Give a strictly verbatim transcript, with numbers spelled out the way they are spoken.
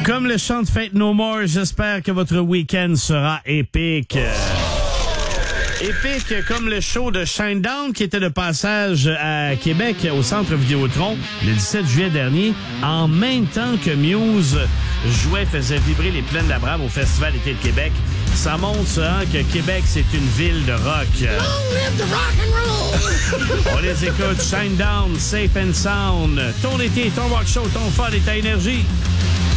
Comme le chant de Fate No More, j'espère que votre week-end sera épique. Épique comme le show de Shinedown qui était de passage à Québec au Centre Vidéotron le dix-sept juillet dernier, en même temps que Muse jouait, faisait vibrer les plaines de la Brave au Festival d'été de Québec. Ça montre hein, que Québec, c'est une ville de rock. Long live the rock and roll! On les écoute, Shinedown, Safe and Sound. Ton été, ton rock show, ton fun et ta énergie.